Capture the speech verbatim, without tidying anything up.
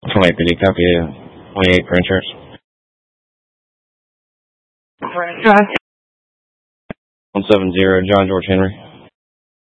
twenty-eight P D, copy twenty-eight for insurance. Drive. one seven zero, John George Henry.